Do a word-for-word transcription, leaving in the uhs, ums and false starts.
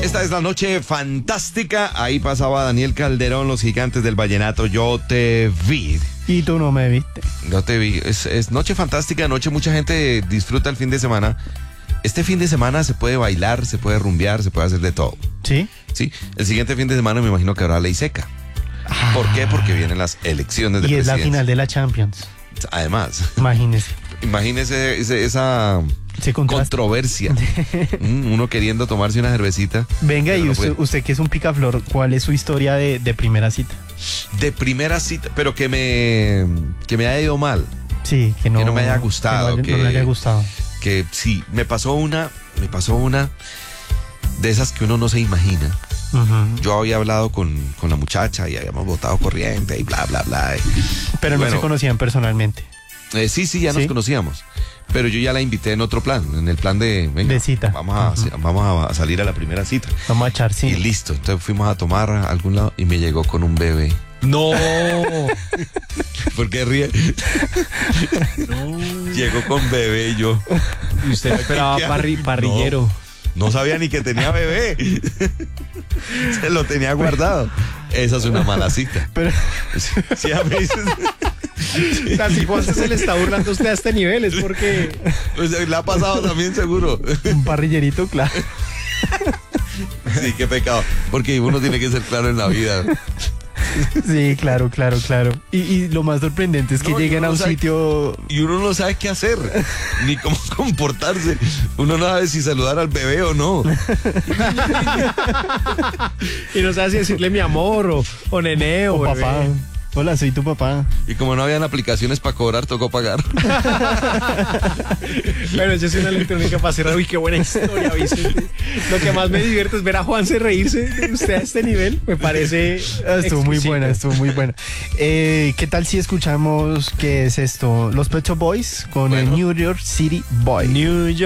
Esta es la noche fantástica. Ahí pasaba Daniel Calderón, los gigantes del vallenato. Yo te vi. Y tú no me viste. Yo te vi. Es, es noche fantástica, noche mucha gente disfruta el fin de semana. Este fin de semana se puede bailar, se puede rumbear, se puede hacer de todo. ¿Sí? Sí. El siguiente fin de semana me imagino que habrá ley seca. Ah. ¿Por qué? Porque vienen las elecciones de Y es la presidencia. final de la Champions. Además, Imagínese. imagínese ese- esa Se contrasta. controversia. Mm, Uno queriendo tomarse una cervecita. Venga, pero y no usted, puede. usted que es un picaflor, ¿cuál es su historia de, de primera cita? De primera cita, pero que me, que me haya ido mal. Sí, que no, Que no me haya gustado, Que no, que- no le haya gustado. Que sí, me pasó una, me pasó una de esas que uno no se imagina. Ujú. Yo había hablado con, con la muchacha y habíamos votado corriente y bla, bla, bla. Pero no Bueno. se conocían personalmente. Eh, sí, sí, ya ¿Sí? nos conocíamos. Pero yo ya la invité en otro plan, en el plan de... venga, De cita. Vamos a, Ujú. vamos a salir a la primera cita. Vamos a echar, sí. Y listo, entonces fuimos a tomar a algún lado y me llegó con un bebé. No. ¿Por qué ríe? Llegó con bebé y yo Y usted esperaba ¿Qué? parri- parrillero. no sabía ni que tenía bebé. Se lo tenía guardado. Esa es una mala cita. Pero Sí, a veces, O sea, si Juan se le está burlando a usted a este nivel, es porque... pues, le ha pasado también seguro. un parrillerito, claro. Sí, qué pecado. Porque uno tiene que ser claro en la vida. Sí, claro, claro, claro. Y, y lo más sorprendente es que No, y lleguen uno a un sabe- sitio. Y uno no sabe qué hacer, ni cómo comportarse. Uno no sabe si saludar al bebé o no. Y no sabe si decirle mi amor o, o nene o, O bebé. papá. Hola, soy tu papá. Y como no habían aplicaciones para cobrar, tocó pagar. Bueno, yo soy una electrónica para cerrar. Uy, qué buena historia, Vicente. Lo que más me divierte es ver a Juanse reírse de usted a este nivel. Me parece. Ah, Estuvo muy exquisito. buena, estuvo muy buena. Eh, ¿Qué tal si escuchamos qué es esto? Los Pet Shop Boys con Bueno. el New York City Boy. New York.